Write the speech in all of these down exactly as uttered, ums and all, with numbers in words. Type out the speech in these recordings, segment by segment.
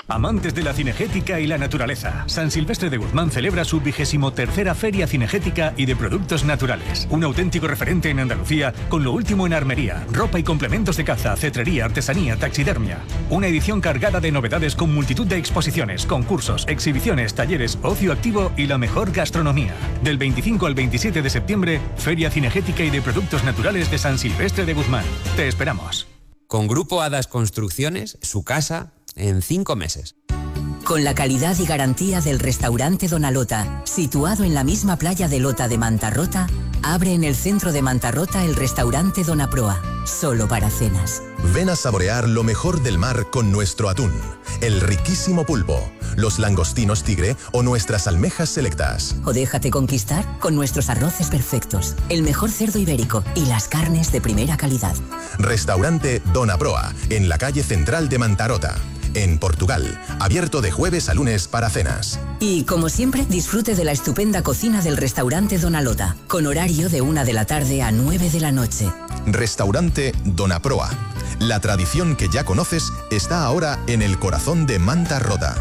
Amantes de la cinegética y la naturaleza, San Silvestre de Guzmán celebra su vigésimo tercera Feria Cinegética y de Productos Naturales. Un auténtico referente en Andalucía con lo último en armería, ropa y complementos de caza, cetrería, artesanía, taxidermia. Una edición cargada de novedades con multitud de exposiciones, concursos, exhibiciones, talleres, ocio activo y la mejor gastronomía. Del veinticinco al veintisiete de septiembre, Feria Cinegética y de Productos Naturales de San Silvestre de Guzmán. Te esperamos. Con Grupo Hadas Construcciones, su casa en cinco meses. Con la calidad y garantía del restaurante Donalota, situado en la misma playa de Lota de Mantarrota, abre en el centro de Mantarrota el restaurante Donaproa, solo para cenas. Ven a saborear lo mejor del mar con nuestro atún, el riquísimo pulpo, los langostinos tigre o nuestras almejas selectas. O déjate conquistar con nuestros arroces perfectos, el mejor cerdo ibérico y las carnes de primera calidad. Restaurante Donaproa, en la calle central de Mantarrota. En Portugal, abierto de jueves a lunes para cenas. Y, como siempre, disfrute de la estupenda cocina del restaurante Donalota, con horario de una de la tarde a nueve de la noche. Restaurante Donaproa. La tradición que ya conoces está ahora en el corazón de Mantarrota.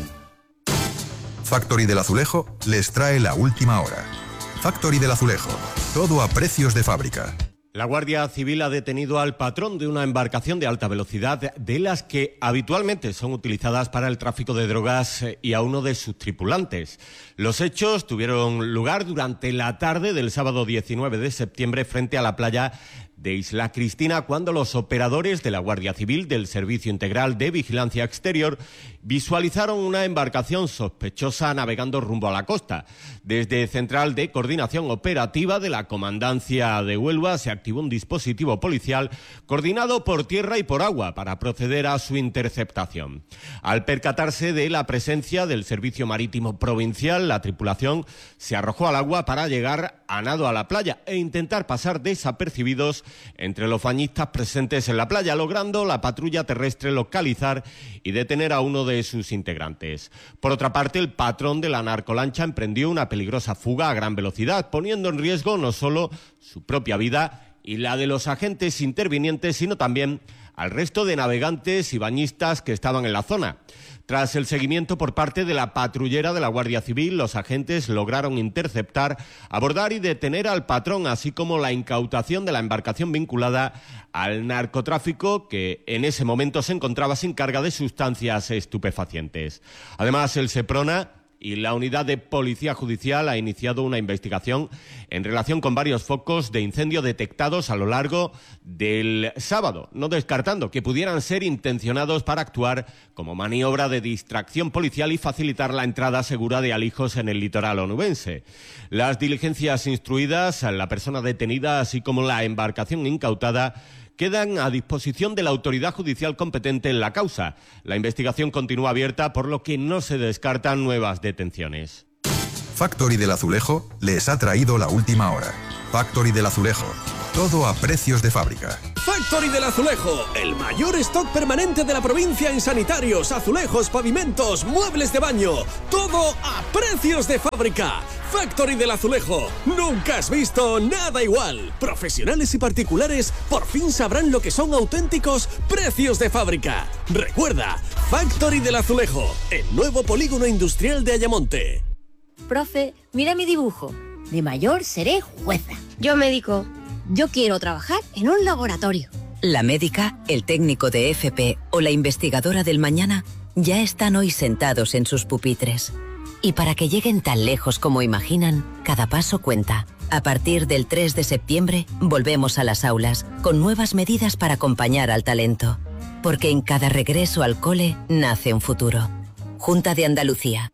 Factory del Azulejo les trae la última hora. Factory del Azulejo, todo a precios de fábrica. La Guardia Civil ha detenido al patrón de una embarcación de alta velocidad de las que habitualmente son utilizadas para el tráfico de drogas y a uno de sus tripulantes. Los hechos tuvieron lugar durante la tarde del sábado diecinueve de septiembre frente a la playa de Isla Cristina, cuando los operadores de la Guardia Civil del Servicio Integral de Vigilancia Exterior visualizaron una embarcación sospechosa navegando rumbo a la costa. Desde Central de Coordinación Operativa de la Comandancia de Huelva se activó un dispositivo policial coordinado por tierra y por agua para proceder a su interceptación. Al percatarse de la presencia del Servicio Marítimo Provincial, la tripulación se arrojó al agua para llegar a nado a la playa e intentar pasar desapercibidos entre los bañistas presentes en la playa, logrando la patrulla terrestre localizar y detener a uno de sus integrantes. Por otra parte, el patrón de la narcolancha emprendió una peligrosa fuga a gran velocidad, poniendo en riesgo no solo su propia vida y la de los agentes intervinientes, sino también al resto de navegantes y bañistas que estaban en la zona. Tras el seguimiento por parte de la patrullera de la Guardia Civil, los agentes lograron interceptar, abordar y detener al patrón, así como la incautación de la embarcación vinculada al narcotráfico, que en ese momento se encontraba sin carga de sustancias estupefacientes. Además, el Seprona y la Unidad de Policía Judicial ha iniciado una investigación en relación con varios focos de incendio detectados a lo largo del sábado, no descartando que pudieran ser intencionados para actuar como maniobra de distracción policial y facilitar la entrada segura de alijos en el litoral onubense. Las diligencias instruidas, la persona detenida, así como la embarcación incautada, quedan a disposición de la autoridad judicial competente en la causa. La investigación continúa abierta, por lo que no se descartan nuevas detenciones. Factory del Azulejo les ha traído la última hora. Factory del Azulejo, todo a precios de fábrica. Factory del Azulejo, el mayor stock permanente de la provincia en sanitarios, azulejos, pavimentos, muebles de baño, todo a precios de fábrica. Factory del Azulejo, nunca has visto nada igual. Profesionales y particulares por fin sabrán lo que son auténticos precios de fábrica. Recuerda, Factory del Azulejo, el nuevo polígono industrial de Ayamonte. Profe, mira mi dibujo. De mayor seré jueza. Yo médico. Yo quiero trabajar en un laboratorio. La médica, el técnico de F P o la investigadora del mañana ya están hoy sentados en sus pupitres. Y para que lleguen tan lejos como imaginan, cada paso cuenta. A partir del tres de septiembre, volvemos a las aulas, con nuevas medidas para acompañar al talento. Porque en cada regreso al cole nace un futuro. Junta de Andalucía.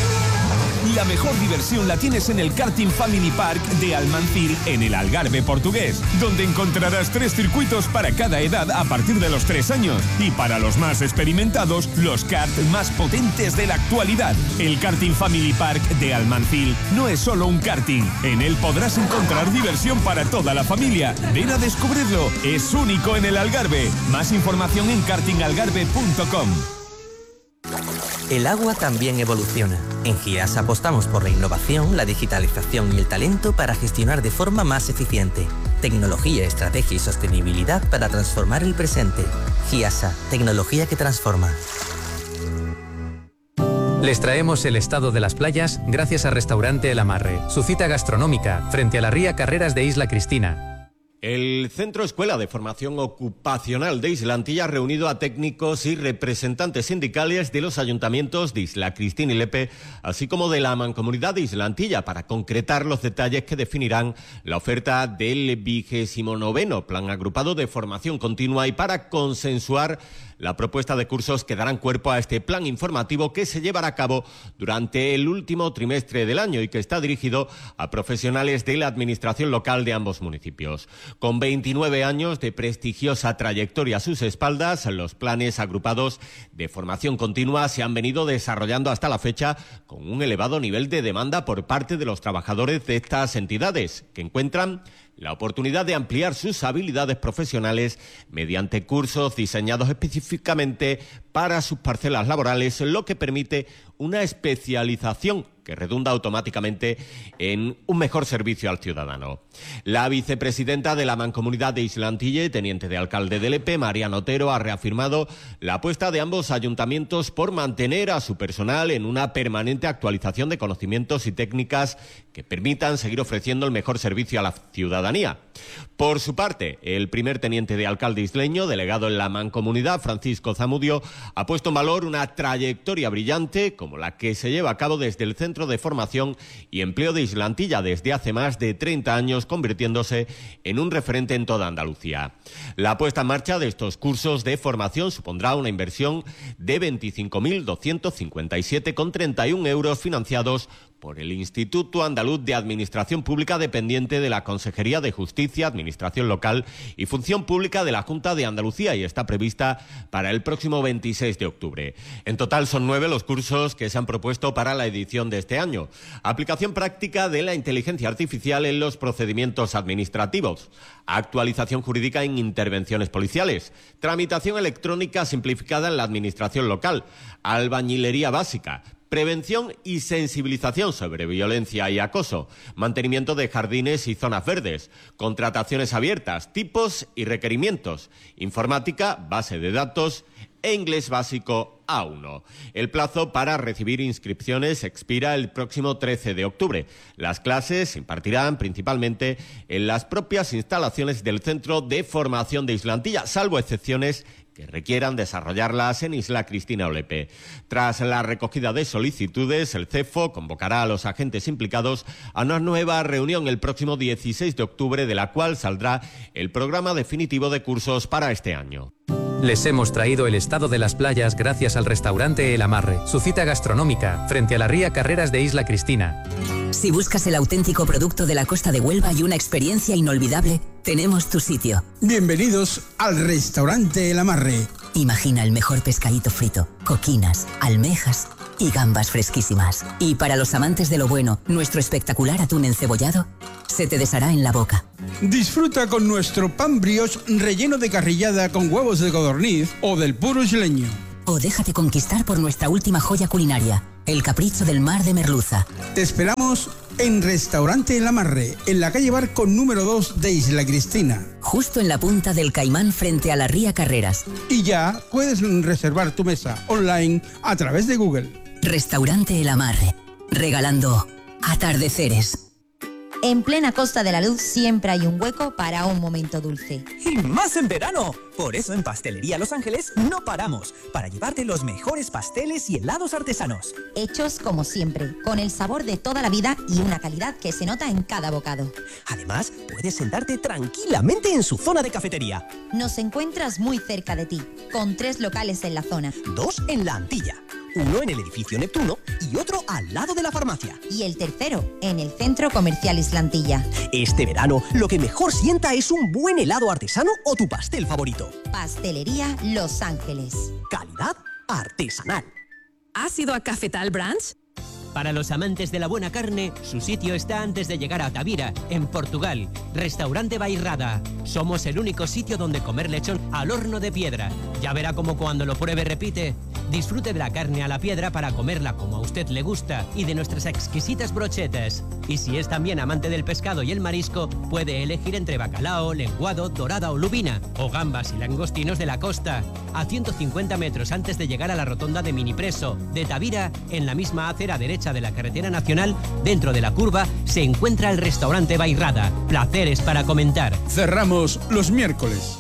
La mejor diversión la tienes en el Karting Family Park de Almancir, en el Algarve portugués, donde encontrarás tres circuitos para cada edad a partir de los tres años y para los más experimentados, los karts más potentes de la actualidad. El Karting Family Park de Almancir no es solo un karting, en él podrás encontrar diversión para toda la familia. Ven a descubrirlo, es único en el Algarve. Más información en karting algarve punto com. El agua también evoluciona. En GIAS apostamos por la innovación, la digitalización y el talento para gestionar de forma más eficiente. Tecnología, estrategia y sostenibilidad para transformar el presente. GIASA, tecnología que transforma. Les traemos el estado de las playas gracias a Restaurante El Amarre, su cita gastronómica frente a la ría Carreras de Isla Cristina. El Centro Escuela de Formación Ocupacional de Islantilla ha reunido a técnicos y representantes sindicales de los ayuntamientos de Isla Cristina y Lepe, así como de la Mancomunidad de Islantilla, para concretar los detalles que definirán la oferta del vigésimo noveno Plan Agrupado de Formación Continua y para consensuar la propuesta de cursos que darán cuerpo a este plan informativo que se llevará a cabo durante el último trimestre del año y que está dirigido a profesionales de la administración local de ambos municipios. Con veintinueve años de prestigiosa trayectoria a sus espaldas, los planes agrupados de formación continua se han venido desarrollando hasta la fecha con un elevado nivel de demanda por parte de los trabajadores de estas entidades, que encuentran la oportunidad de ampliar sus habilidades profesionales mediante cursos diseñados específicamente para sus parcelas laborales, lo que permite una especialización que redunda automáticamente en un mejor servicio al ciudadano. La vicepresidenta de la Mancomunidad de Islantilla y teniente de alcalde de Lepe, Mariano Otero, ha reafirmado la apuesta de ambos ayuntamientos por mantener a su personal en una permanente actualización de conocimientos y técnicas que permitan seguir ofreciendo el mejor servicio a la ciudadanía. Por su parte, el primer teniente de alcalde isleño, delegado en la Mancomunidad, Francisco Zamudio, ha puesto en valor una trayectoria brillante como la que se lleva a cabo desde el Centro de Formación y Empleo de Islantilla desde hace más de treinta años, convirtiéndose en un referente en toda Andalucía. La puesta en marcha de estos cursos de formación supondrá una inversión de veinticinco mil doscientos cincuenta y siete coma treinta y uno euros financiados por el Instituto Andaluz de Administración Pública, dependiente de la Consejería de Justicia, Administración Local y Función Pública de la Junta de Andalucía, y está prevista para el próximo veintiséis de octubre. En total son nueve los cursos que se han propuesto para la edición de este año. Aplicación práctica de la inteligencia artificial en los procedimientos administrativos, actualización jurídica en intervenciones policiales, tramitación electrónica simplificada en la administración local, albañilería básica, prevención y sensibilización sobre violencia y acoso, mantenimiento de jardines y zonas verdes, contrataciones abiertas, tipos y requerimientos, informática, base de datos e inglés básico A uno. El plazo para recibir inscripciones expira el próximo trece de octubre. Las clases se impartirán principalmente en las propias instalaciones del Centro de Formación de Islantilla, salvo excepciones que requieran desarrollarlas en Isla Cristina o Lepe. Tras la recogida de solicitudes, el CEFO convocará a los agentes implicados a una nueva reunión el próximo dieciséis de octubre, de la cual saldrá el programa definitivo de cursos para este año. Les hemos traído el estado de las playas gracias al Restaurante El Amarre, su cita gastronómica frente a la ría Carreras de Isla Cristina. Si buscas el auténtico producto de la costa de Huelva y una experiencia inolvidable, tenemos tu sitio. Bienvenidos al Restaurante El Amarre. Imagina el mejor pescadito frito, coquinas, almejas y gambas fresquísimas. Y para los amantes de lo bueno, nuestro espectacular atún encebollado se te deshará en la boca. Disfruta con nuestro pan brioche relleno de carrillada con huevos de codorniz o del puro isleño. O déjate conquistar por nuestra última joya culinaria, el capricho del mar de merluza. Te esperamos en Restaurante El Amarre, en la calle Barco número dos de Isla Cristina. Justo en la punta del Caimán frente a la ría Carreras. Y ya puedes reservar tu mesa online a través de Google. Restaurante El Amarre, regalando atardeceres. En plena Costa de la Luz siempre hay un hueco para un momento dulce. Y más en verano. Por eso en Pastelería Los Ángeles no paramos, para llevarte los mejores pasteles y helados artesanos. Hechos como siempre, con el sabor de toda la vida y una calidad que se nota en cada bocado. Además, puedes sentarte tranquilamente en su zona de cafetería. Nos encuentras muy cerca de ti, con tres locales en la zona. Dos en La Antilla, uno en el edificio Neptuno y otro al lado de la farmacia. Y el tercero, en el Centro Comercial Islantilla. Este verano, lo que mejor sienta es un buen helado artesano o tu pastel favorito. Pastelería Los Ángeles. Calidad artesanal. ¿Has ido a Cafetal Branch? Para los amantes de la buena carne, su sitio está antes de llegar a Tavira, en Portugal. Restaurante Bairrada. Somos el único sitio donde comer lechón al horno de piedra. Ya verá cómo cuando lo pruebe repite. Disfrute de la carne a la piedra para comerla como a usted le gusta y de nuestras exquisitas brochetas. Y si es también amante del pescado y el marisco, puede elegir entre bacalao, lenguado, dorada o lubina, o gambas y langostinos de la costa. A ciento cincuenta metros antes de llegar a la rotonda de Minipreso de Tavira, en la misma acera derecha de la carretera nacional, dentro de la curva, se encuentra el restaurante Bairrada. Placeres para comentar. Cerramos los miércoles.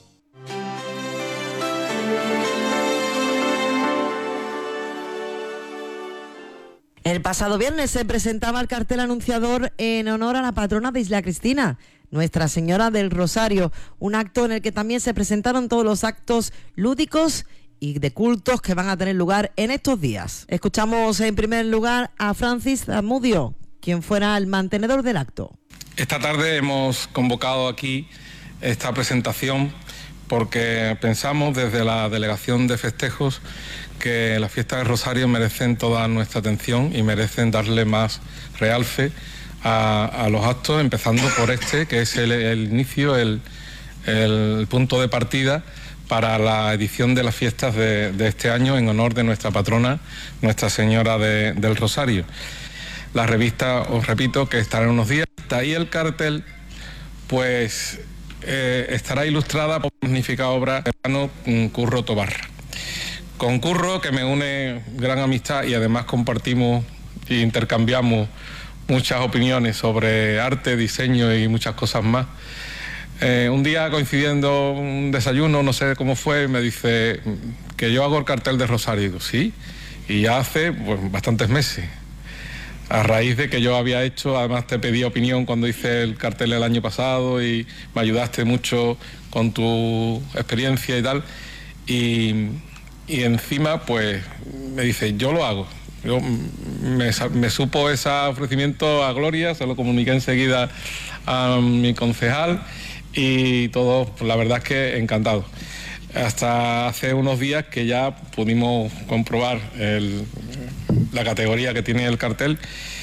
El pasado viernes se presentaba el cartel anunciador en honor a la patrona de Isla Cristina, Nuestra Señora del Rosario, un acto en el que también se presentaron todos los actos lúdicos y de cultos que van a tener lugar en estos días. Escuchamos en primer lugar a Francis Zamudio, quien fuera el mantenedor del acto. Esta tarde hemos convocado aquí esta presentación porque pensamos desde la Delegación de Festejos que las fiestas del Rosario merecen toda nuestra atención y merecen darle más realce a, a los actos, empezando por este, que es el, el inicio, el, el punto de partida para la edición de las fiestas de, de este año en honor de nuestra patrona, Nuestra Señora de, del Rosario. La revista, os repito, que estará en unos días. Ahí el cartel, pues eh, estará ilustrada por una magnífica obra de hermano Curro Tobarra. Con Curro, que me une gran amistad y además compartimos e intercambiamos muchas opiniones sobre arte, diseño y muchas cosas más. Eh, un día coincidiendo un desayuno, no sé cómo fue, me dice que yo hago el cartel de Rosario. Y digo, sí, y ya hace pues, bastantes meses. A raíz de que yo había hecho, además te pedí opinión cuando hice el cartel el año pasado y me ayudaste mucho con tu experiencia y tal. Y... Y encima, pues, me dice, yo lo hago. Yo, me, me supo ese ofrecimiento a Gloria, se lo comuniqué enseguida a mi concejal y todo, pues, la verdad es que encantado. Hasta hace unos días que ya pudimos comprobar el, la categoría que tiene el cartel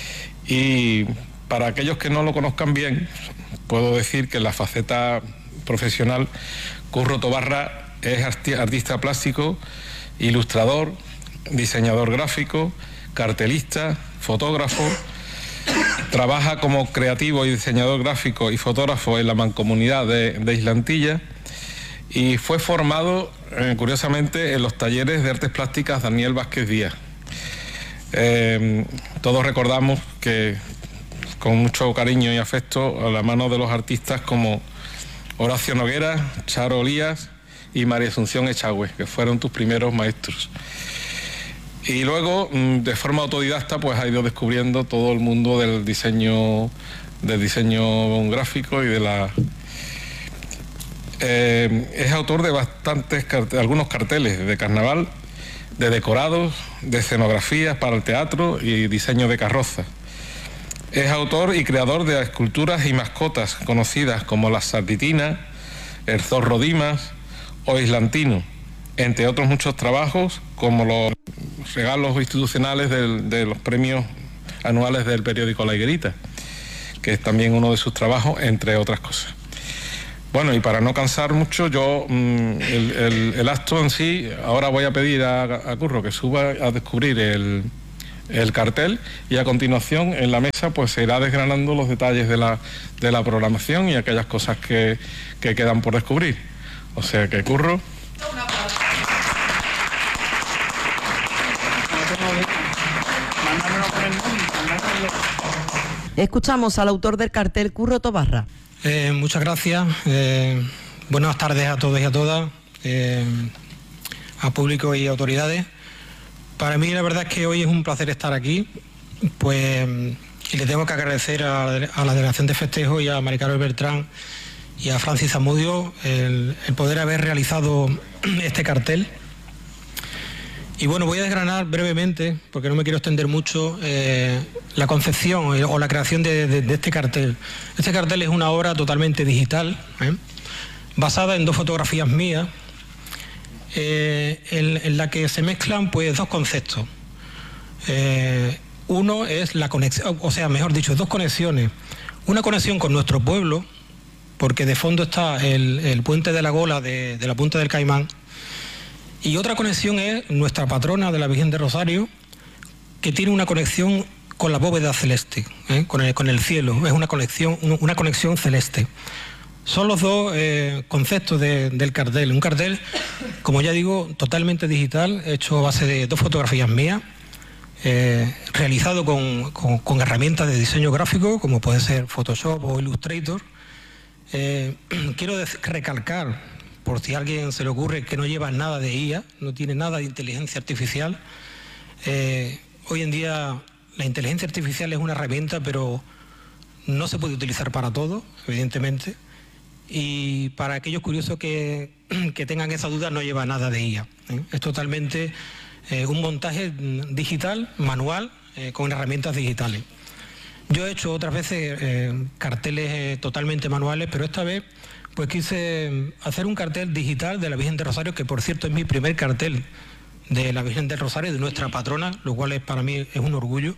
y para aquellos que no lo conozcan bien, puedo decir que en la faceta profesional, Curro Tobarra es artista plástico, ilustrador, diseñador gráfico, cartelista, fotógrafo, trabaja como creativo y diseñador gráfico y fotógrafo en la mancomunidad de, de Isla Antilla y fue formado, eh, curiosamente, en los talleres de artes plásticas Daniel Vázquez Díaz. Eh, todos recordamos que con mucho cariño y afecto a la mano de los artistas como Horacio Noguera, Charo Lías y María Asunción Echagüe, que fueron tus primeros maestros. Y luego, de forma autodidacta, pues ha ido descubriendo todo el mundo del diseño, del diseño gráfico y de la... Eh, es autor de bastantes carteles, algunos carteles de carnaval, de decorados, de escenografías para el teatro y diseño de carrozas. Es autor y creador de esculturas y mascotas conocidas como las Sarditinas, el Zorro Dimas o Islantino, entre otros muchos trabajos como los regalos institucionales del, de los premios anuales del periódico La Higuerita, que es también uno de sus trabajos, entre otras cosas. Bueno, y para no cansar mucho, yo mmm, el, el, el acto en sí, ahora voy a pedir a, a Curro que suba a descubrir el, el cartel y a continuación en la mesa pues se irá desgranando los detalles de la, de la programación y aquellas cosas que, que quedan por descubrir. O sea que Curro. Escuchamos al autor del cartel, Curro Tobarra. Eh, muchas gracias. Eh, buenas tardes a todos y a todas, eh, a público y autoridades. Para mí la verdad es que hoy es un placer estar aquí, pues, y le tengo que agradecer a, a la Delegación de Festejos y a Mari Carmen Bertrán y a Francis Zamudio el, el poder haber realizado este cartel. Y bueno, voy a desgranar brevemente, porque no me quiero extender mucho, eh, la concepción o la creación de, de, de este cartel. Este cartel es una obra totalmente digital, ¿eh? basada en dos fotografías mías, eh, en, en la que se mezclan pues dos conceptos. Eh, uno es la conexión, o sea, mejor dicho, dos conexiones. Una conexión con nuestro pueblo, porque de fondo está el, el puente de la Gola de, de la Punta del Caimán, Y otra conexión es nuestra patrona de la Virgen de Rosario, que tiene una conexión con la bóveda celeste, ¿eh? con, el, con el cielo, es una conexión, una conexión celeste. Son los dos eh, conceptos de, del cartel. Un cartel, como ya digo, totalmente digital, hecho a base de dos fotografías mías, eh, realizado con, con, con herramientas de diseño gráfico, como puede ser Photoshop o Illustrator. Eh, quiero recalcar, por si a alguien se le ocurre, que no lleva nada de I A, no tiene nada de inteligencia artificial. Eh, hoy en día la inteligencia artificial es una herramienta, pero no se puede utilizar para todo, evidentemente. Y para aquellos curiosos que, que tengan esa duda, no lleva nada de I A. ¿eh? Es totalmente eh, un montaje digital, manual, eh, con herramientas digitales. Yo he hecho otras veces eh, carteles eh, totalmente manuales, pero esta vez pues quise hacer un cartel digital de la Virgen del Rosario, que por cierto es mi primer cartel de la Virgen del Rosario, de nuestra patrona, lo cual es, para mí es un orgullo.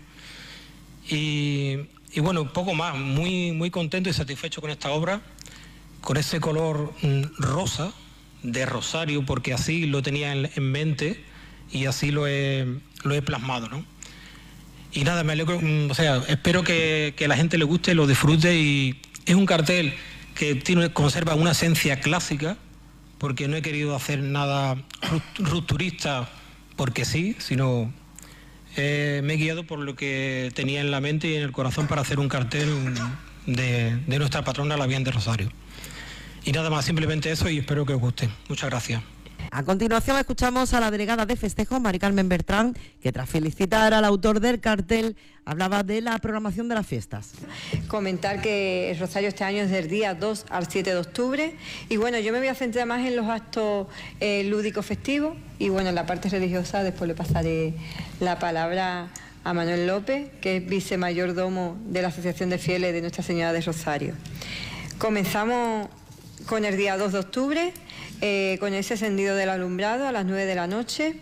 Y, y bueno, poco más, muy, muy contento y satisfecho con esta obra, con ese color mm, rosa de rosario, porque así lo tenía en, en mente y así lo he, lo he plasmado, ¿no? Y nada, me alegro, mm, o sea, espero que, que a la gente le guste, lo disfrute, y es un cartel que tiene, conserva una esencia clásica, porque no he querido hacer nada rupturista porque sí, sino eh, me he guiado por lo que tenía en la mente y en el corazón para hacer un cartel de, de nuestra patrona, la Virgen de Rosario. Y nada más, simplemente eso, y espero que os guste. Muchas gracias. A continuación escuchamos a la delegada de festejos, Mari Carmen Bertrán, que tras felicitar al autor del cartel hablaba de la programación de las fiestas. Comentar que el Rosario este año es del día dos al siete de octubre, y bueno, yo me voy a centrar más en los actos eh, lúdicos festivos, y bueno, en la parte religiosa después le pasaré la palabra a Manuel López, que es vicemayordomo de la Asociación de Fieles de Nuestra Señora de Rosario. Comenzamos con el día dos de octubre, eh, con ese encendido del alumbrado a las nueve de la noche,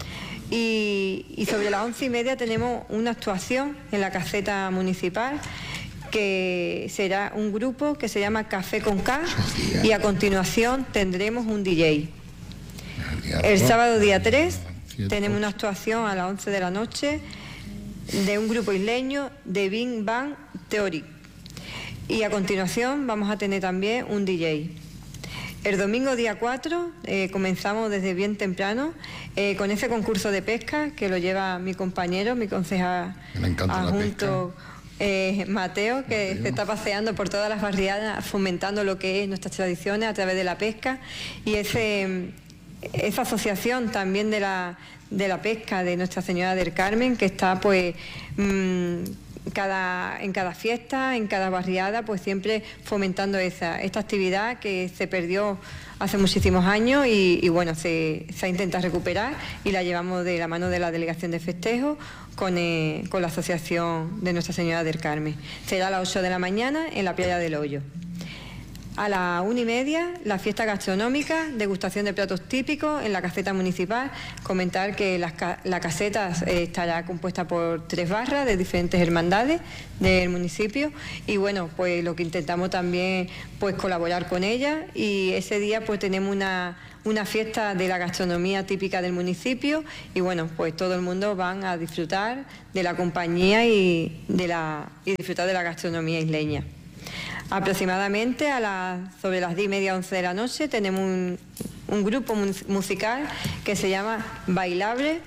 y, y sobre las once y media tenemos una actuación en la caseta municipal, que será un grupo que se llama Café con K, y a continuación tendremos un D J. El sábado día tres tenemos una actuación a las once de la noche de un grupo isleño de Big Bang Theory. Y a continuación vamos a tener también un D J. El domingo día cuatro eh, comenzamos desde bien temprano eh, con ese concurso de pesca que lo lleva mi compañero, mi concejal adjunto eh, Mateo, que Mateo. se está paseando por todas las barriadas fomentando lo que es nuestras tradiciones a través de la pesca, y ese, esa asociación también de la, de la pesca de Nuestra Señora del Carmen, que está pues... Mmm, Cada, en cada fiesta, en cada barriada, pues siempre fomentando esa, esta actividad que se perdió hace muchísimos años, y, y bueno, se, se ha intentado recuperar, y la llevamos de la mano de la Delegación de Festejos con, eh, con la Asociación de Nuestra Señora del Carmen. Será a las ocho de la mañana en la Playa del Hoyo. A las una y media, la fiesta gastronómica, degustación de platos típicos en la caseta municipal. Comentar que la, la caseta eh, estará compuesta por tres barras de diferentes hermandades del municipio, y bueno, pues lo que intentamos también pues colaborar con ella, y ese día pues tenemos una, una fiesta de la gastronomía típica del municipio, y bueno, pues todo el mundo van a disfrutar de la compañía y, de la, y disfrutar de la gastronomía isleña. Aproximadamente a las, sobre las diez y media, once de la noche, tenemos un, un grupo musical que se llama Bailable.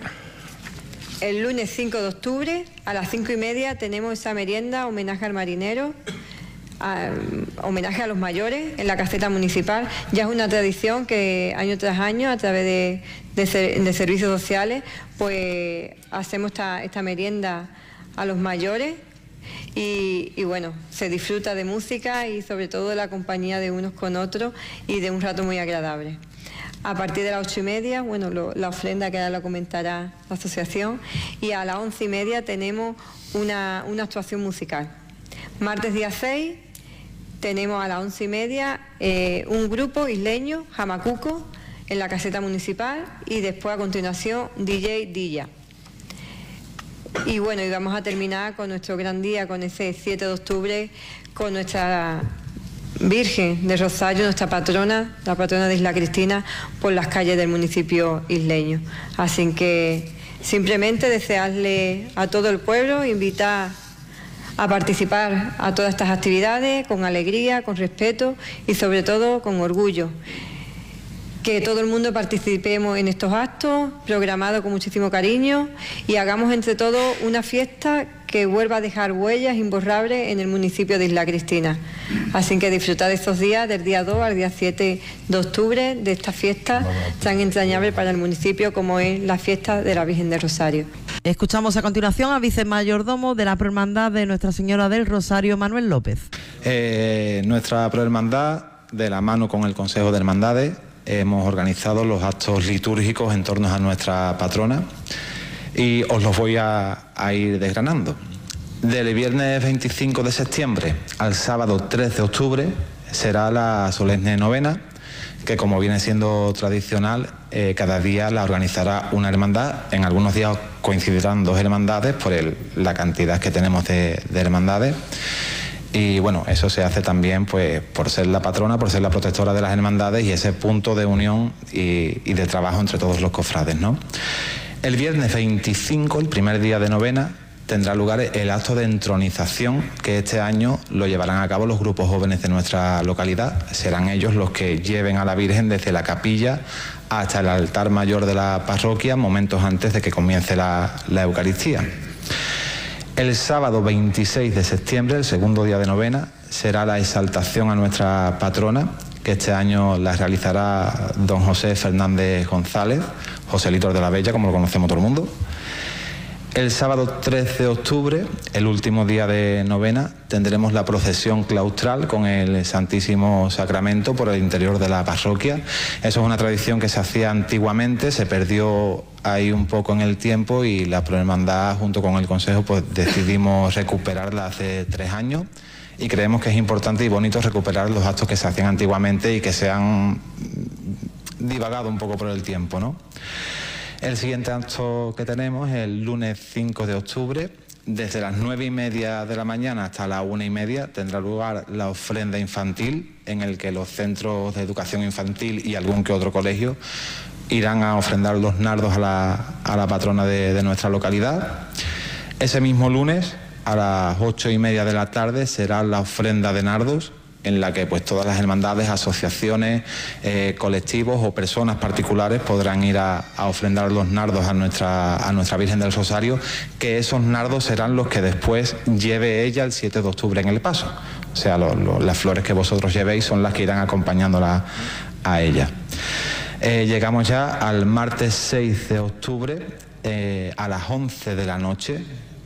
El lunes cinco de octubre, a las cinco y media, tenemos esa merienda, homenaje al marinero, a, homenaje a los mayores en la caseta municipal. Ya es una tradición que año tras año, a través de, de, de servicios sociales, pues hacemos esta, esta merienda a los mayores. Y, y bueno, se disfruta de música y sobre todo de la compañía de unos con otros, y de un rato muy agradable. A partir de las ocho y media, bueno, lo, la ofrenda que ahora lo comentará la asociación, y a las once y media tenemos una, una actuación musical. Martes día seis tenemos a las once y media eh, un grupo isleño, Jamacuco, en la caseta municipal, y después a continuación D J Dilla. Y bueno, y vamos a terminar con nuestro gran día, con ese siete de octubre, con nuestra Virgen de Rosario, nuestra patrona, la patrona de Isla Cristina, por las calles del municipio isleño. Así que simplemente desearle a todo el pueblo, invitar a participar a todas estas actividades con alegría, con respeto y sobre todo con orgullo. Que todo el mundo participemos en estos actos, programados con muchísimo cariño, y hagamos entre todos una fiesta que vuelva a dejar huellas imborrables en el municipio de Isla Cristina. Así que disfrutad de estos días, del día dos al día siete de octubre, de esta fiesta tan entrañable para el municipio como es la fiesta de la Virgen del Rosario. Escuchamos a continuación a vicemayordomo de la Prohermandad de Nuestra Señora del Rosario, Manuel López. Eh, nuestra Prohermandad, de la mano con el Consejo de Hermandades, hemos organizado los actos litúrgicos en torno a nuestra patrona y os los voy a, a ir desgranando. Del viernes veinticinco de septiembre al sábado tres de octubre será la solemne novena, que como viene siendo tradicional, eh, cada día la organizará una hermandad. En algunos días coincidirán dos hermandades por el, la cantidad que tenemos de, de hermandades. Y bueno, eso se hace también pues por ser la patrona, por ser la protectora de las hermandades y ese punto de unión y, y de trabajo entre todos los cofrades, ¿no? El viernes veinticinco, el primer día de novena, tendrá lugar el acto de entronización, que este año lo llevarán a cabo los grupos jóvenes de nuestra localidad. Serán ellos los que lleven a la Virgen desde la capilla hasta el altar mayor de la parroquia, momentos antes de que comience la, la Eucaristía. El sábado veintiséis de septiembre, el segundo día de novena, será la exaltación a nuestra patrona, que este año la realizará don José Fernández González, Joselito de la Bella, como lo conocemos todo el mundo. El sábado tres de octubre, el último día de novena, tendremos la procesión claustral con el Santísimo Sacramento por el interior de la parroquia. Eso es una tradición que se hacía antiguamente, se perdió ahí un poco en el tiempo y la Prohermandad junto con el Consejo pues decidimos recuperarla hace tres años y creemos que es importante y bonito recuperar los actos que se hacían antiguamente y que se han divagado un poco por el tiempo, ¿no? El siguiente acto que tenemos es el lunes cinco de octubre. Desde las nueve y media de la mañana hasta las una y media tendrá lugar la ofrenda infantil, en el que los centros de educación infantil y algún que otro colegio irán a ofrendar los nardos a la, a la patrona de, de nuestra localidad. Ese mismo lunes, a las ocho y media de la tarde, será la ofrenda de nardos, en la que pues todas las hermandades, asociaciones, eh, colectivos o personas particulares podrán ir a, a ofrendar los nardos a nuestra, a nuestra Virgen del Rosario, que esos nardos serán los que después lleve ella el siete de octubre en el paso. O sea, lo, lo, las flores que vosotros llevéis son las que irán acompañándola a ella. Eh, llegamos ya al martes seis de octubre eh, a las once de la noche.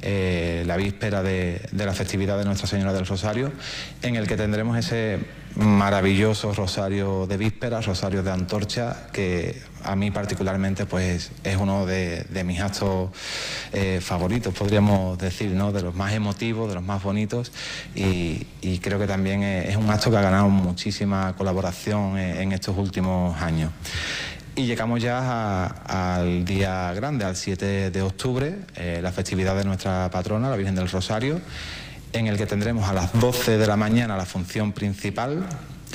Eh, la víspera de, de la festividad de Nuestra Señora del Rosario, en el que tendremos ese maravilloso rosario de víspera, rosario de antorcha, que a mí particularmente pues es uno de, de mis actos eh, favoritos, podríamos decir, ¿no? De los más emotivos, de los más bonitos, y, y creo que también es, es un acto que ha ganado muchísima colaboración en, en estos últimos años. Y llegamos ya a, al día grande, al siete de octubre, eh, la festividad de nuestra patrona, la Virgen del Rosario, en el que tendremos a las doce de la mañana la función principal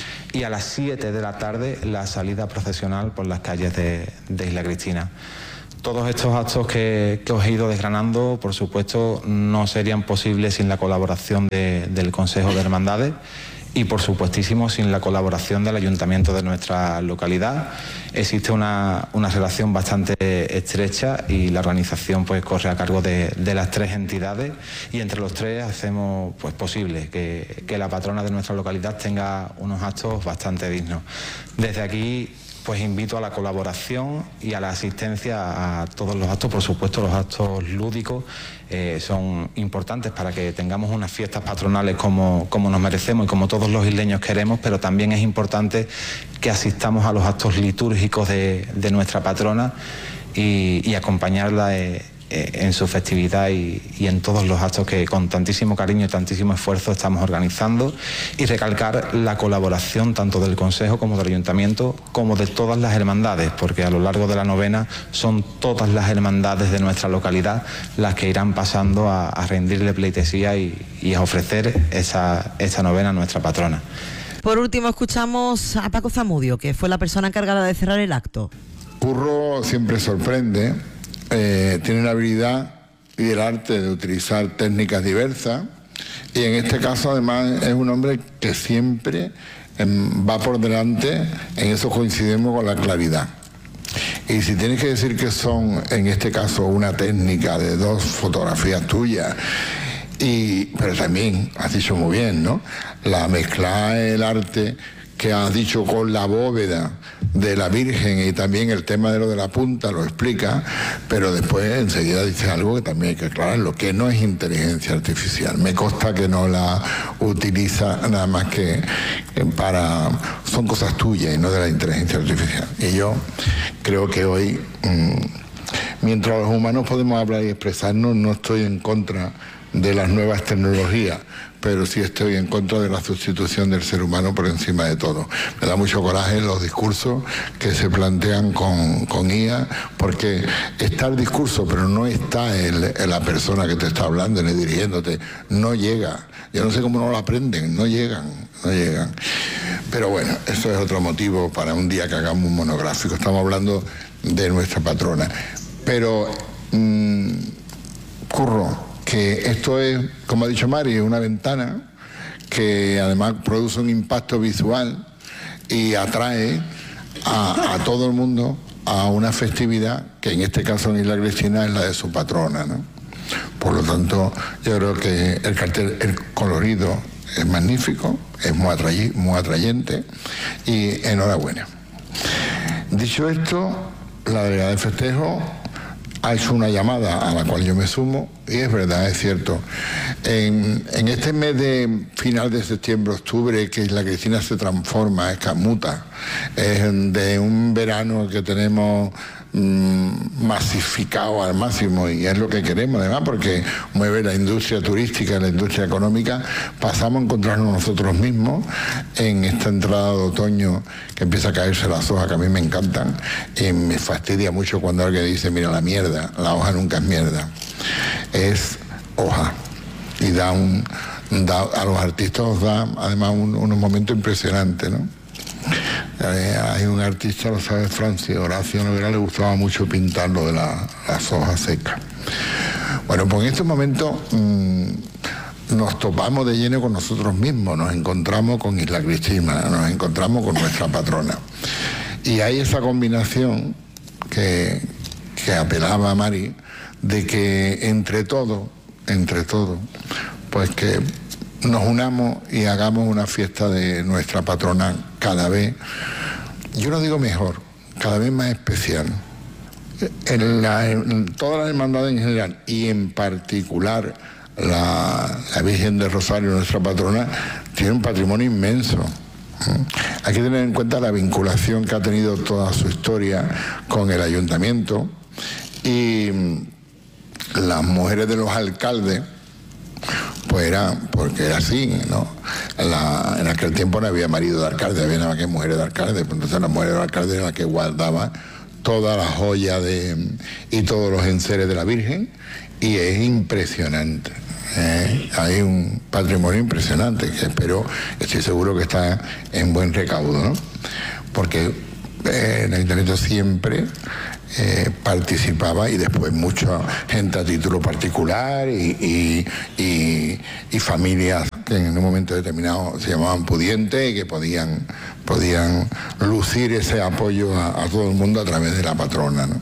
y a las siete de la tarde la salida procesional por las calles de, de Isla Cristina. Todos estos actos que, que os he ido desgranando, por supuesto, no serían posibles sin la colaboración de, del Consejo de Hermandades y, por supuestísimo, sin la colaboración del Ayuntamiento de nuestra localidad. Existe una, una relación bastante estrecha y la organización pues corre a cargo de, de las tres entidades, y entre los tres hacemos pues posible que, que la patrona de nuestra localidad tenga unos actos bastante dignos. Desde aquí pues invito a la colaboración y a la asistencia a todos los actos. Por supuesto, los actos lúdicos eh, son importantes para que tengamos unas fiestas patronales como, como nos merecemos y como todos los isleños queremos, pero también es importante que asistamos a los actos litúrgicos de, de nuestra patrona y, y acompañarla eh, en su festividad y, y en todos los actos que con tantísimo cariño y tantísimo esfuerzo estamos organizando, y recalcar la colaboración tanto del Consejo como del Ayuntamiento como de todas las hermandades, porque a lo largo de la novena son todas las hermandades de nuestra localidad las que irán pasando a, a rendirle pleitesía y, y a ofrecer esa, esa novena a nuestra patrona. Por último, escuchamos a Paco Zamudio, que fue la persona encargada de cerrar el acto. Curro siempre sorprende, eh, tiene la habilidad y el arte de utilizar técnicas diversas, y en este caso además es un hombre que siempre eh, va por delante, en eso coincidimos con la claridad. Y si tienes que decir que son, en este caso, una técnica de dos fotografías tuyas, y, pero también has dicho muy bien, ¿no? La mezcla, el arte que has dicho con la bóveda de la Virgen, y también el tema de lo de la punta lo explica, pero después enseguida dice algo que también hay que aclararlo, que no es inteligencia artificial. Me consta que no la utiliza nada más que para... son cosas tuyas y no de la inteligencia artificial. Y yo creo que hoy, mmm, mientras los humanos podemos hablar y expresarnos, no estoy en contra de las nuevas tecnologías, pero sí estoy en contra de la sustitución del ser humano por encima de todo. Me da mucho coraje los discursos que se plantean con, con I A, porque está el discurso, pero no está el, la persona que te está hablando ni dirigiéndote. No llega. Yo no sé cómo no lo aprenden, no llegan, no llegan. Pero bueno, eso es otro motivo para un día que hagamos un monográfico. Estamos hablando de nuestra patrona. Pero, mmm, Curro, que esto es, como ha dicho Mari, una ventana que además produce un impacto visual y atrae a, a todo el mundo a una festividad que en este caso en Isla Cristina es la de su patrona, ¿no? Por lo tanto, yo creo que el cartel, el colorido es magnífico, es muy, atray- muy atrayente, y enhorabuena. Dicho esto, la delegada de festejo ha hecho una llamada a la cual yo me sumo, y es verdad, es cierto. En, en este mes de final de septiembre, octubre, que Isla Cristina se transforma, es muta, es de un verano que tenemos mmm, masificado al máximo, y es lo que queremos además, porque mueve la industria turística, la industria económica. Pasamos a encontrarnos nosotros mismos en esta entrada de otoño, que empieza a caerse las hojas, que a mí me encantan, y me fastidia mucho cuando alguien dice, mira la mierda, la hoja nunca es mierda, es hoja, y da un da, a los artistas os da además un, unos momentos impresionantes, ¿no? Eh, hay un artista, lo sabe Francis, Horacio Noguera, le gustaba mucho pintar lo de la, las hojas secas. Bueno, pues en estos momentos mmm, nos topamos de lleno con nosotros mismos, nos encontramos con Isla Cristina, nos encontramos con nuestra patrona, y hay esa combinación que, que apelaba a Mari, de que entre todos, entre todos, pues que nos unamos y hagamos una fiesta de nuestra patrona cada vez, yo no digo mejor, cada vez más especial. En, la, en todas las hermandades en general, y en particular la, la Virgen del Rosario, nuestra patrona, tiene un patrimonio inmenso. Hay que tener en cuenta la vinculación que ha tenido toda su historia con el ayuntamiento, y las mujeres de los alcaldes, pues era, porque era así, ¿no? La, en aquel tiempo no había marido de alcalde, había nada más que mujeres de alcalde, pues entonces la mujer de alcalde era la que guardaba toda la joya de, y todos los enseres de la Virgen, y es impresionante. ¿eh? Hay un patrimonio impresionante que espero, estoy seguro que está en buen recaudo, ¿no? Porque eh, el ayuntamiento siempre Eh, participaba, y después mucha gente a título particular y, y, y, y familias que en un momento determinado se llamaban pudientes y que podían, podían lucir ese apoyo a, a todo el mundo a través de la patrona, ¿no?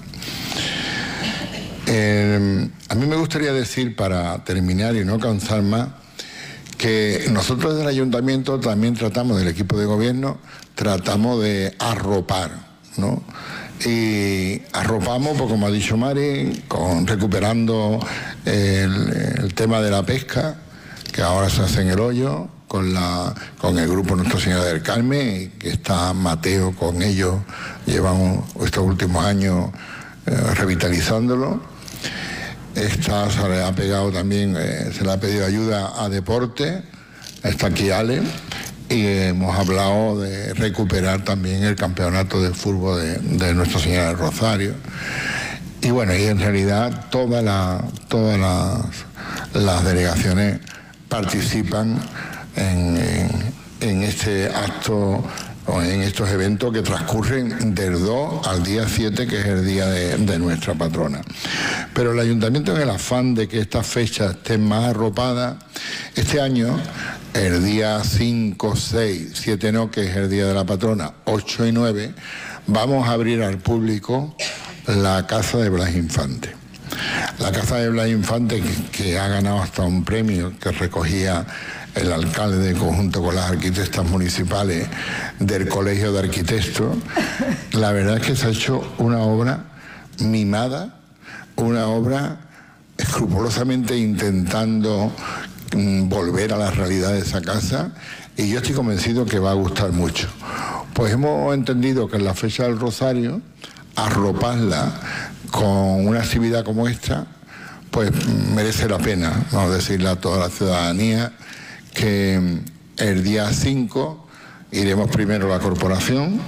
Eh, a mí me gustaría decir, para terminar y no cansar más, que nosotros desde el ayuntamiento también tratamos, del equipo de gobierno, tratamos de arropar, ¿no? Y arropamos, pues como ha dicho Mari, con, recuperando el, el tema de la pesca, que ahora se hace en el hoyo, con, la, con el grupo Nuestra Señora del Carmen, que está Mateo con ellos, llevamos estos últimos años eh, revitalizándolo. Está, se le ha pegado también, eh, se le ha pedido ayuda a deporte, está aquí Ale, y hemos hablado de recuperar también el campeonato de fútbol de, de Nuestra Señora del Rosario. Y bueno, y en realidad toda la, todas las, las delegaciones participan en, en, en este acto o en estos eventos que transcurren del dos al día siete, que es el día de, de nuestra patrona. Pero el ayuntamiento, en el afán de que estas fechas estén más arropadas, este año, el día cinco, seis, siete no, que es el día de la patrona, ocho y nueve, vamos a abrir al público la Casa de Blas Infante. La Casa de Blas Infante, que, que ha ganado hasta un premio que recogía el alcalde conjunto con las arquitectas municipales del Colegio de Arquitectos, la verdad es que se ha hecho una obra mimada, una obra escrupulosamente intentando mm, volver a la realidad de esa casa, y yo estoy convencido que va a gustar mucho. Pues hemos entendido que en la fecha del Rosario, arroparla con una actividad como esta, pues merece la pena, vamos a decirle a toda la ciudadanía, que el día cinco iremos primero a la corporación,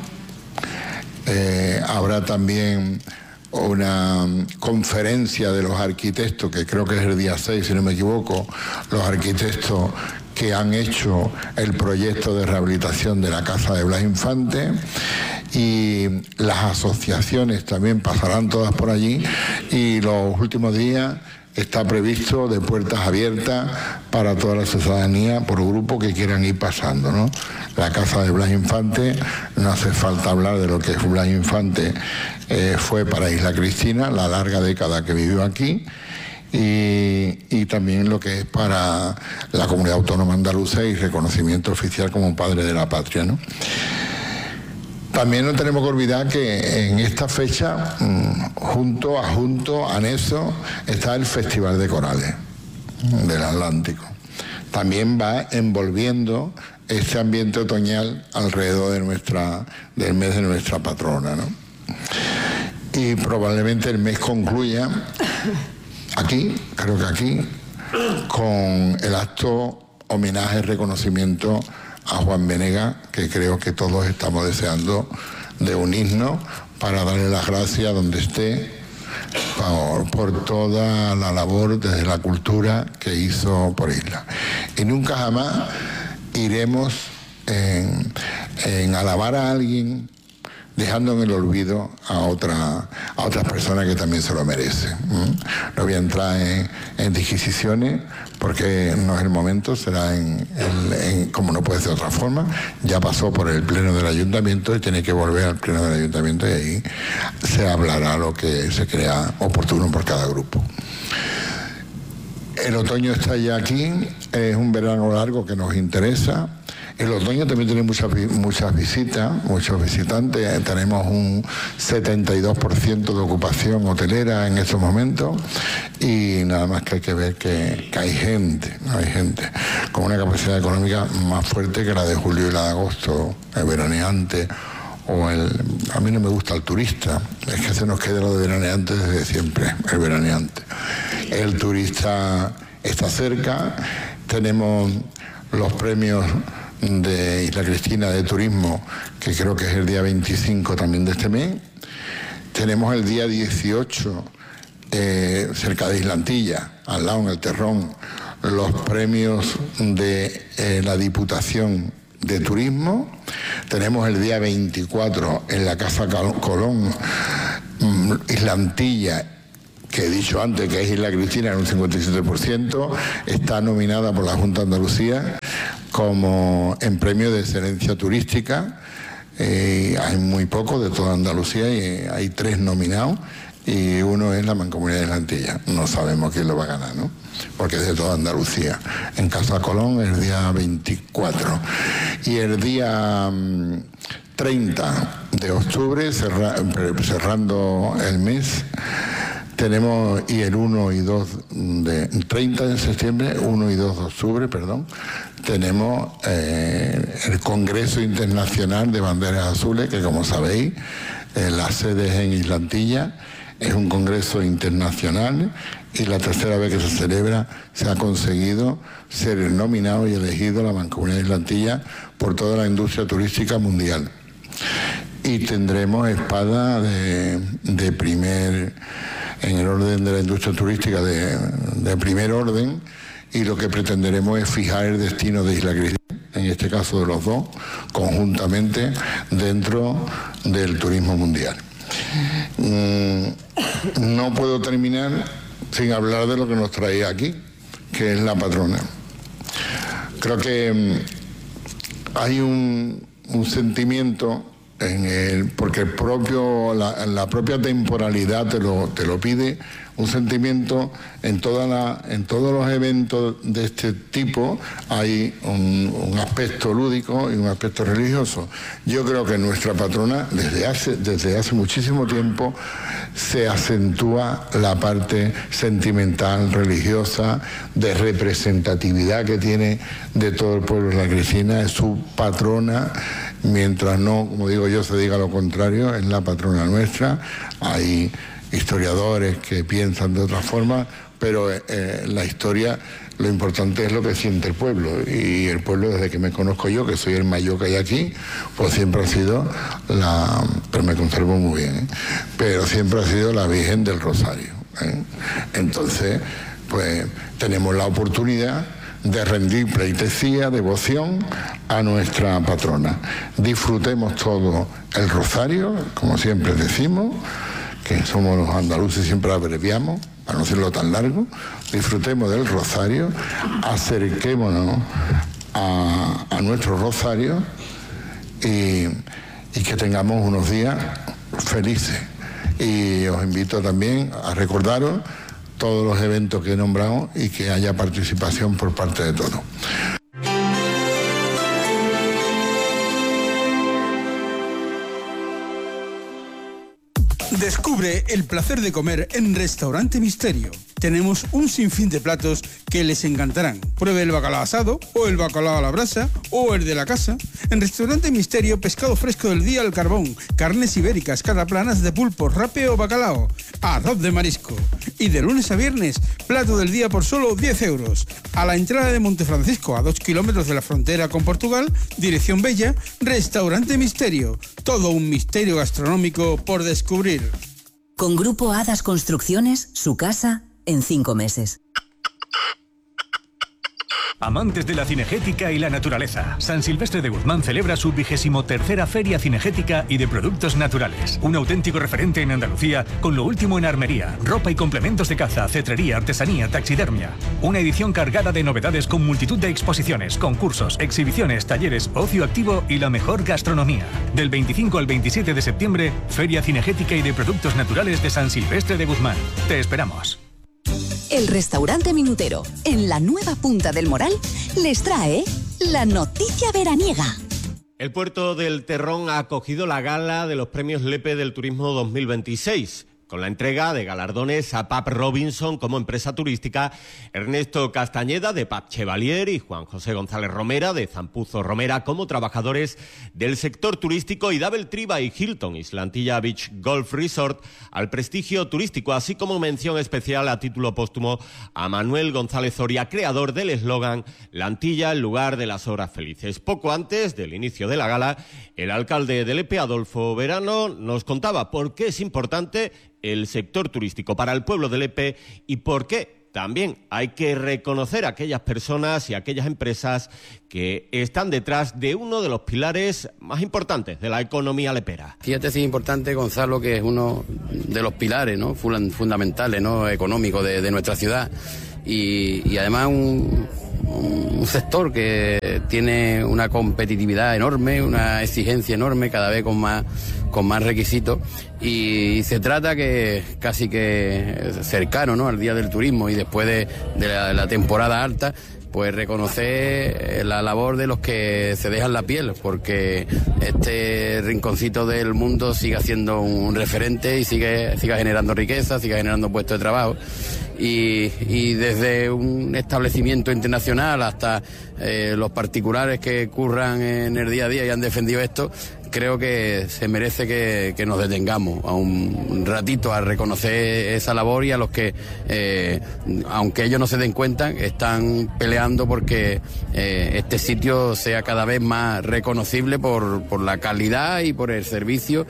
eh, habrá también una conferencia de los arquitectos, que creo que es el día seis, si no me equivoco, los arquitectos que han hecho el proyecto de rehabilitación de la Casa de Blas Infante, y las asociaciones también pasarán todas por allí, y los últimos días está previsto de puertas abiertas para toda la ciudadanía por grupo que quieran ir pasando, ¿no? La Casa de Blas Infante, no hace falta hablar de lo que es Blas Infante, eh, fue para Isla Cristina, la larga década que vivió aquí, y, y también lo que es para la comunidad autónoma andaluza y reconocimiento oficial como padre de la patria, ¿no? También no tenemos que olvidar que en esta fecha, junto a junto, anexo, está el Festival de Corales del Atlántico. También va envolviendo este ambiente otoñal alrededor de nuestra, del mes de nuestra patrona, ¿no? Y probablemente el mes concluya aquí, creo que aquí, con el acto homenaje, reconocimiento a Juan Venegas, que creo que todos estamos deseando de unirnos para darle las gracias donde esté por, por toda la labor desde la cultura que hizo por Isla. Y nunca jamás iremos en, en alabar a alguien dejando en el olvido a, otra, a otras personas que también se lo merecen. ¿Mm? No voy a entrar en, en disquisiciones porque no es el momento, será en, en, en, como no puede ser de otra forma. Ya pasó por el pleno del ayuntamiento y tiene que volver al pleno del ayuntamiento, y ahí se hablará lo que se crea oportuno por cada grupo. El otoño está ya aquí, es un verano largo que nos interesa. El otoño también tiene muchas, muchas visitas, muchos visitantes. Tenemos un setenta y dos por ciento de ocupación hotelera en estos momentos, y nada más que hay que ver que, que hay gente, hay gente con una capacidad económica más fuerte que la de julio y la de agosto, el veraneante. O el, a mí no me gusta el turista, es que se nos queda lo de veraneante desde siempre, el veraneante. El turista está cerca, tenemos los premios de Isla Cristina de turismo, que creo que es el día veinticinco también de este mes. Tenemos el día dieciocho, eh, cerca de Islantilla, al lado en el Terrón, los premios de eh, la Diputación de Turismo. Tenemos el día veinticuatro en la Casa Colón, Islantilla, que he dicho antes que es Isla Cristina en un cincuenta y siete por ciento, está nominada por la Junta de Andalucía como en premio de excelencia turística. Eh, hay muy poco de toda Andalucía y hay tres nominados, y uno es la Mancomunidad de Islantilla. No sabemos quién lo va a ganar, ¿no? Porque es de toda Andalucía. En Casa Colón el día veinticuatro. Y el día mmm, treinta de octubre, cerra, cerrando el mes, tenemos, y el uno y dos de treinta de septiembre, uno y dos de octubre, perdón, tenemos eh, el Congreso Internacional de Banderas Azules, que como sabéis, eh, la sede es en Islantilla. Es un congreso internacional y la tercera vez que se celebra se ha conseguido ser nominado y elegido la Mancomunidad de Islantilla por toda la industria turística mundial. Y tendremos espada de, de primer, en el orden de la industria turística de, de primer orden, y lo que pretenderemos es fijar el destino de Isla Cristina en este caso de los dos, conjuntamente dentro del turismo mundial. No puedo terminar sin hablar de lo que nos traía aquí, que es la patrona. Creo que hay un, un sentimiento en el, porque el propio, la, la propia temporalidad te lo, te lo pide, un sentimiento en, toda la, en todos los eventos de este tipo hay un, un aspecto lúdico y un aspecto religioso. Yo creo que nuestra patrona desde hace, desde hace muchísimo tiempo se acentúa la parte sentimental, religiosa, de representatividad que tiene de todo el pueblo de la Cristina, es su patrona. Mientras no, como digo yo, se diga lo contrario, es la patrona nuestra. Hay historiadores que piensan de otra forma, pero eh, la historia, lo importante es lo que siente el pueblo. Y el pueblo, desde que me conozco yo, que soy el mayor que hay aquí, pues siempre ha sido la... pero me conservo muy bien, ¿eh? Pero siempre ha sido la Virgen del Rosario, ¿eh? Entonces, pues tenemos la oportunidad de rendir pleitesía, devoción a nuestra patrona. Disfrutemos todo el rosario, como siempre decimos, que somos los andaluces, siempre abreviamos, para no hacerlo tan largo. Disfrutemos del rosario, acerquémonos a, a nuestro rosario y, y que tengamos unos días felices. Y os invito también a recordaros todos los eventos que he nombrado y que haya participación por parte de todos. Descubre el placer de comer en Restaurante Misterio. Tenemos un sinfín de platos que les encantarán. Pruebe el bacalao asado, o el bacalao a la brasa, o el de la casa. En Restaurante Misterio, pescado fresco del día al carbón, carnes ibéricas, cataplanas de pulpo, rape o bacalao, arroz de marisco. Y de lunes a viernes, plato del día por solo diez euros. A la entrada de Montefrancisco, a dos kilómetros de la frontera con Portugal, dirección Bella, Restaurante Misterio. Todo un misterio gastronómico por descubrir. Con Grupo Hadas Construcciones, su casa en cinco meses. Amantes de la cinegética y la naturaleza, San Silvestre de Guzmán celebra su vigésimo tercera Feria Cinegética y de Productos Naturales. Un auténtico referente en Andalucía con lo último en armería, ropa y complementos de caza, cetrería, artesanía, taxidermia. Una edición cargada de novedades con multitud de exposiciones, concursos, exhibiciones, talleres, ocio activo y la mejor gastronomía. Del veinticinco al veintisiete de septiembre, Feria Cinegética y de Productos Naturales de San Silvestre de Guzmán. Te esperamos. El Restaurante Minutero, en la nueva Punta del Moral, les trae la noticia veraniega. El puerto del Terrón ha acogido la gala de los premios Lepe del Turismo dos mil veintiséis. Con la entrega de galardones a Pap Robinson como empresa turística, Ernesto Castañeda de Pap Chevalier y Juan José González Romera de Zampuzo Romera como trabajadores del sector turístico, y Double Triba y Hilton Islantilla Beach Golf Resort al prestigio turístico, así como mención especial a título póstumo a Manuel González Zoria, creador del eslogan La Antilla, el lugar de las horas felices. Poco antes del inicio de la gala, el alcalde de Lepe, Adolfo Verano, nos contaba por qué es importante el sector turístico para el pueblo de Lepe y por qué también hay que reconocer a aquellas personas y a aquellas empresas que están detrás de uno de los pilares más importantes de la economía lepera. Fíjate si es importante, Gonzalo, que es uno de los pilares, ¿no?, fundamentales, ¿no?, económicos de, de nuestra ciudad, y, y además un, un sector que tiene una competitividad enorme, una exigencia enorme, cada vez con más con más requisitos, y se trata que casi que cercano, ¿no?, al Día del Turismo y después de, de la, la temporada alta, pues reconocer la labor de los que se dejan la piel, porque este rinconcito del mundo sigue siendo un referente y sigue, sigue generando riqueza, sigue generando puestos de trabajo. Y, y desde un establecimiento internacional hasta eh, los particulares que curran en el día a día y han defendido esto, creo que se merece que, que nos detengamos a un ratito a reconocer esa labor y a los que, eh, aunque ellos no se den cuenta, están peleando porque eh, este sitio sea cada vez más reconocible por, por la calidad y por el servicio,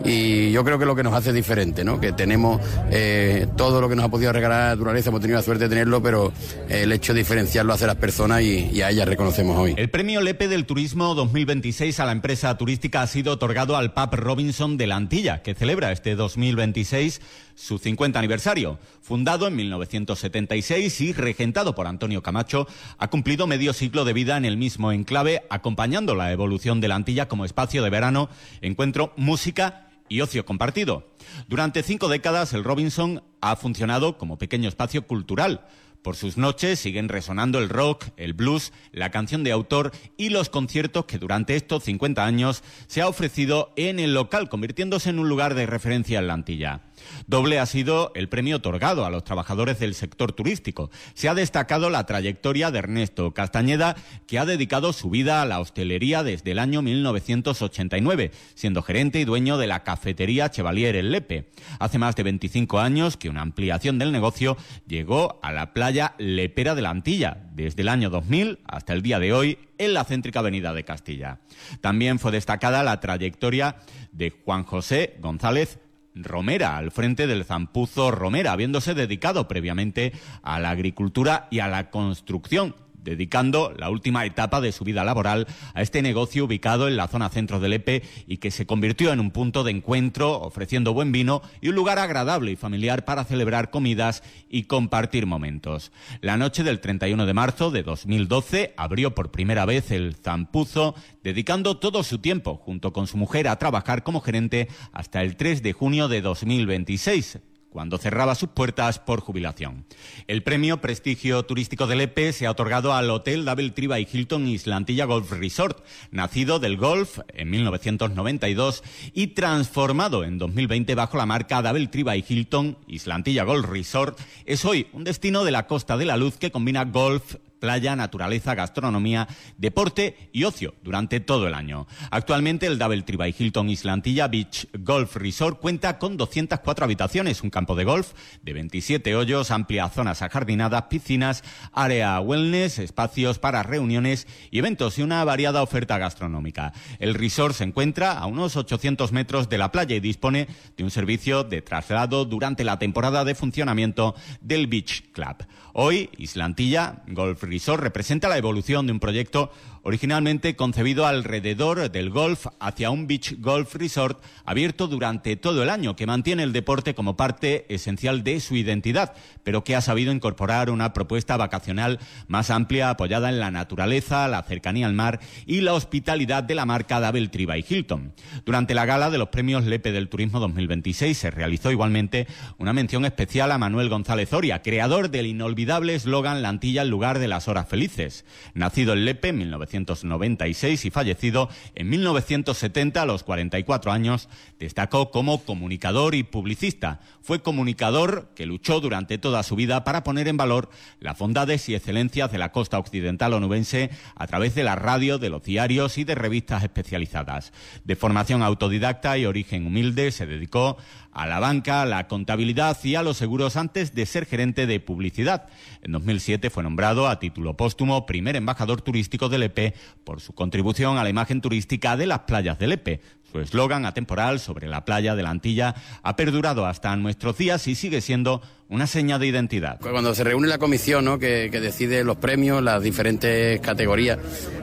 y yo creo que es lo que nos hace diferente, ¿no? Que tenemos eh, todo lo que nos ha podido regalar la naturaleza, hemos tenido la suerte de tenerlo, pero el hecho de diferenciarlo hace las personas y, y a ellas reconocemos hoy. El premio Lepe del Turismo dos mil veintiséis a la empresa turística ha sido otorgado al Pub Robinson de la Antilla, que celebra este dos mil veintiséis su cincuenta aniversario. Fundado en mil novecientos setenta y seis y regentado por Antonio Camacho, ha cumplido medio siglo de vida en el mismo enclave, acompañando la evolución de la Antilla como espacio de verano, encuentro, música y ocio compartido. Durante cinco décadas el Robinson ha funcionado como pequeño espacio cultural. Por sus noches siguen resonando el rock, el blues, la canción de autor y los conciertos que durante estos cincuenta años se ha ofrecido en el local, convirtiéndose en un lugar de referencia en la Antilla. Doble ha sido el premio otorgado a los trabajadores del sector turístico. Se ha destacado la trayectoria de Ernesto Castañeda, que ha dedicado su vida a la hostelería desde el año mil novecientos ochenta y nueve, siendo gerente y dueño de la cafetería Chevalier El Lepe. Hace más de veinticinco años que una ampliación del negocio llegó a la playa lepera de la Antilla, desde el año dos mil hasta el día de hoy, en la céntrica avenida de Castilla. También fue destacada la trayectoria de Juan José González Romera, al frente del Zampuzo Romera, habiéndose dedicado previamente a la agricultura y a la construcción, dedicando la última etapa de su vida laboral a este negocio ubicado en la zona centro de Lepe y que se convirtió en un punto de encuentro, ofreciendo buen vino y un lugar agradable y familiar para celebrar comidas y compartir momentos. La noche del treinta y uno de marzo de dos mil doce abrió por primera vez el Zampuzo, dedicando todo su tiempo, junto con su mujer, a trabajar como gerente hasta el tres de junio de dos mil veintiséis. Cuando cerraba sus puertas por jubilación. El premio Prestigio Turístico de Lepe se ha otorgado al Hotel Doubletree by Hilton Isla Antilla Golf Resort, nacido del golf en mil novecientos noventa y dos y transformado en dos mil veinte bajo la marca Doubletree by Hilton Isla Antilla Golf Resort. Es hoy un destino de la Costa de la Luz que combina golf, playa, naturaleza, gastronomía, deporte y ocio durante todo el año. Actualmente el Doubletree by Hilton Isla Antilla Beach Golf Resort cuenta con doscientas cuatro habitaciones, un campo de golf de veintisiete hoyos, amplias zonas ajardinadas, piscinas, área wellness, espacios para reuniones y eventos y una variada oferta gastronómica. El resort se encuentra a unos ochocientos metros de la playa y dispone de un servicio de traslado durante la temporada de funcionamiento del Beach Club. Hoy, Isla Antilla Golf Resort representa la evolución de un proyecto originalmente concebido alrededor del golf hacia un beach golf resort abierto durante todo el año, que mantiene el deporte como parte esencial de su identidad, pero que ha sabido incorporar una propuesta vacacional más amplia, apoyada en la naturaleza, la cercanía al mar y la hospitalidad de la marca Doubletree by Hilton. Durante la gala de los premios Lepe del Turismo dos mil veintiséis se realizó igualmente una mención especial a Manuel González Oria, creador del inolvidable eslogan La Antilla, el lugar de las horas felices. Nacido en Lepe en mil novecientos noventa y seis y fallecido en mil novecientos setenta a los cuarenta y cuatro años, destacó como comunicador y publicista. Fue comunicador que luchó durante toda su vida para poner en valor las bondades y excelencias de la costa occidental onubense a través de la radio, de los diarios y de revistas especializadas. De formación autodidacta y origen humilde, se dedicó a la banca, a la contabilidad y a los seguros antes de ser gerente de publicidad. En dos mil siete fue nombrado a título póstumo primer embajador turístico de Lepe por su contribución a la imagen turística de las playas de Lepe. Su eslogan atemporal sobre la playa de la Antilla ha perdurado hasta nuestros días y sigue siendo una seña de identidad. Cuando se reúne la comisión, ¿no?, que, que decide los premios, las diferentes categorías,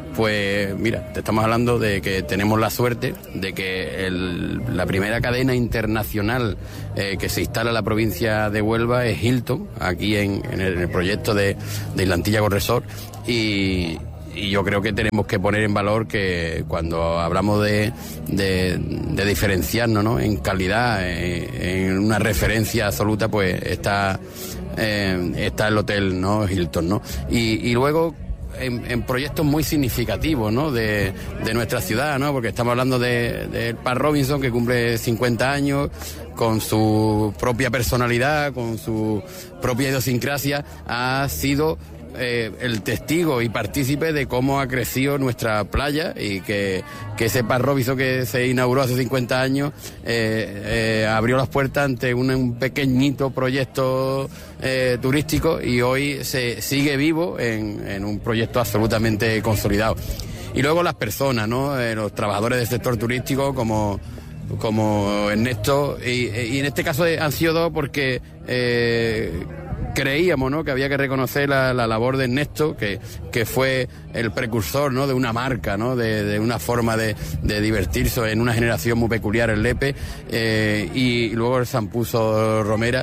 pues mira, te estamos hablando de que tenemos la suerte de que el, la primera cadena internacional eh, que se instala en la provincia de Huelva es Hilton, aquí en, en, el, en el proyecto de, de Isla Antilla Golf Resort, y Y yo creo que tenemos que poner en valor que cuando hablamos de, de, de diferenciarnos, ¿no?, en calidad, en, en una referencia absoluta, pues está, eh, está el hotel, ¿no?, Hilton, ¿no? Y, y luego en, en proyectos muy significativos, ¿no?, de, de nuestra ciudad, ¿no?, porque estamos hablando del de, de Pub Robinson, que cumple cincuenta años, con su propia personalidad, con su propia idiosincrasia, ha sido eh, el testigo y partícipe de cómo ha crecido nuestra playa y que, que ese parroviso que se inauguró hace cincuenta años eh, eh, abrió las puertas ante un, un pequeñito proyecto eh, turístico y hoy se sigue vivo en, en un proyecto absolutamente consolidado. Y luego las personas, ¿no? Eh, los trabajadores del sector turístico como, como Ernesto, y, y en este caso han sido dos porque eh, creíamos, ¿no?, que había que reconocer la, la labor de Ernesto, que, que fue el precursor, ¿no?, de una marca, ¿no?, de, de una forma de, de divertirse en una generación muy peculiar, el Lepe, eh, y luego el Sampuso Romera,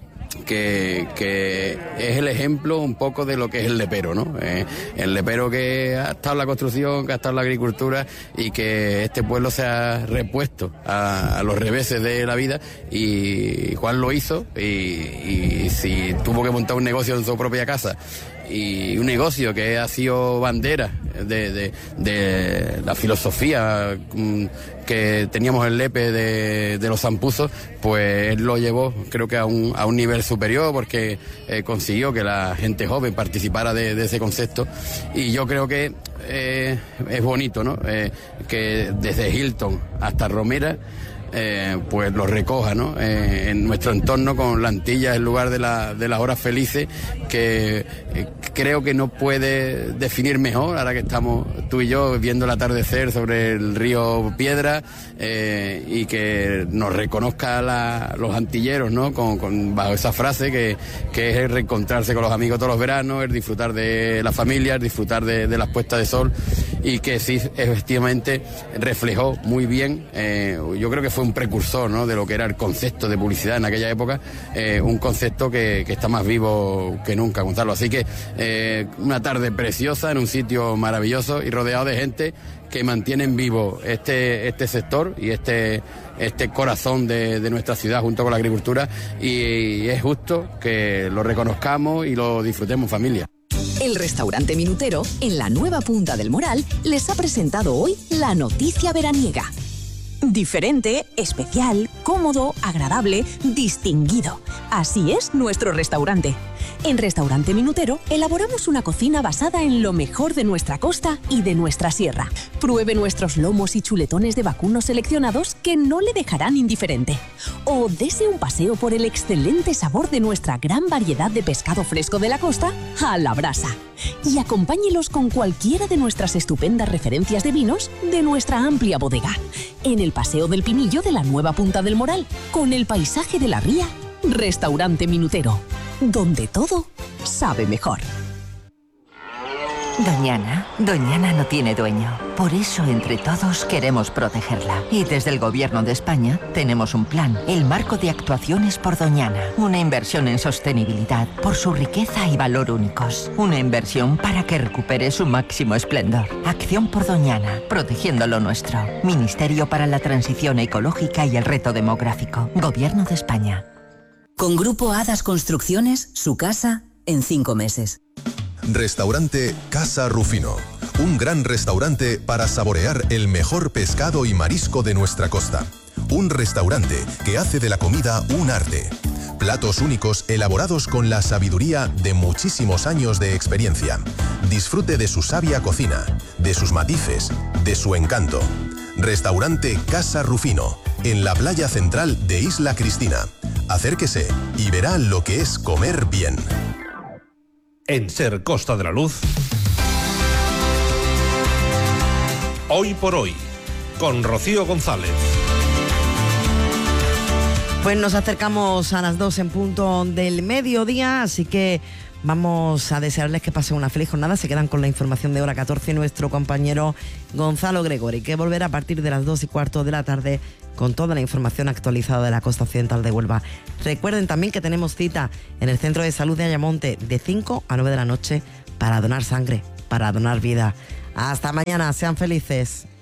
Que, que es el ejemplo un poco de lo que es el lepero, ¿no? Eh, el lepero que ha estado en la construcción, que ha estado en la agricultura y que este pueblo se ha repuesto a, a los reveses de la vida, y Juan lo hizo, y, y si tuvo que montar un negocio en su propia casa, y un negocio que ha sido bandera de, de, de la filosofía que teníamos en Lepe de, de los Zampuzos, pues él lo llevó, creo que a un, a un nivel superior, porque eh, consiguió que la gente joven participara de, de ese concepto, y yo creo que eh, es bonito, ¿no? Eh, que desde Hilton hasta Romera Eh, pues lo recoja, ¿no? Eh, en nuestro entorno, con la Antilla en lugar de, la, de las horas felices, que eh, creo que no puede definir mejor, ahora que estamos tú y yo viendo el atardecer sobre el río Piedra, eh, y que nos reconozca la, los antilleros, ¿no? Con, con, bajo esa frase que, que es el reencontrarse con los amigos todos los veranos, el disfrutar de la familia, el disfrutar de, de las puestas de sol, y que sí, efectivamente reflejó muy bien, eh, yo creo que fue un precursor, ¿no?, de lo que era el concepto de publicidad en aquella época, eh, un concepto que, que está más vivo que nunca, Gonzalo. Así que eh, una tarde preciosa en un sitio maravilloso y rodeado de gente que mantienen vivo este, este sector y este, este corazón de, de nuestra ciudad junto con la agricultura, y, y es justo que lo reconozcamos y lo disfrutemos, familia. El restaurante Minutero, en la nueva Punta del Moral, les ha presentado hoy la noticia veraniega. Diferente, especial, cómodo, agradable, distinguido. Así es nuestro restaurante. En Restaurante Minutero elaboramos una cocina basada en lo mejor de nuestra costa y de nuestra sierra. Pruebe nuestros lomos y chuletones de vacuno seleccionados que no le dejarán indiferente. O dese un paseo por el excelente sabor de nuestra gran variedad de pescado fresco de la costa a la brasa. Y acompáñelos con cualquiera de nuestras estupendas referencias de vinos de nuestra amplia bodega. En el Paseo del Pinillo de la nueva Punta del Moral, con el paisaje de la ría, Restaurante Minutero, donde todo sabe mejor. Doñana, Doñana no tiene dueño. Por eso, entre todos, queremos protegerla. Y desde el Gobierno de España tenemos un plan, el Marco de Actuaciones por Doñana. Una inversión en sostenibilidad por su riqueza y valor únicos. Una inversión para que recupere su máximo esplendor. Acción por Doñana, protegiendo lo nuestro. Ministerio para la Transición Ecológica y el Reto Demográfico. Gobierno de España. Con Grupo Hadas Construcciones, su casa en cinco meses. Restaurante Casa Rufino. Un gran restaurante para saborear el mejor pescado y marisco de nuestra costa. Un restaurante que hace de la comida un arte. Platos únicos elaborados con la sabiduría de muchísimos años de experiencia. Disfrute de su sabia cocina, de sus matices, de su encanto. Restaurante Casa Rufino, en la playa central de Isla Cristina. Acérquese y verá lo que es comer bien. En Ser Costa de la Luz, Hoy por Hoy, con Rocío González. Pues nos acercamos a las dos en punto del mediodía, así que vamos a desearles que pasen una feliz jornada. Se quedan con la información de hora catorce nuestro compañero Gonzalo Gregori, que volverá a partir de las dos y cuarto de la tarde con toda la información actualizada de la costa occidental de Huelva. Recuerden también que tenemos cita en el Centro de Salud de Ayamonte de cinco a nueve de la noche para donar sangre, para donar vida. Hasta mañana, sean felices.